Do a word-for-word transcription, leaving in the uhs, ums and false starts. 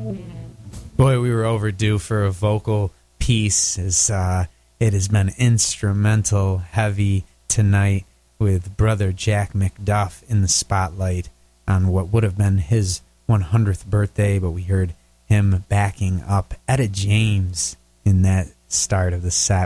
Boy, we were overdue for a vocal piece, as uh, it has been instrumental heavy tonight with brother Jack McDuff in the spotlight on what would have been his one hundredth birthday, but we heard him backing up Etta James in that start of the set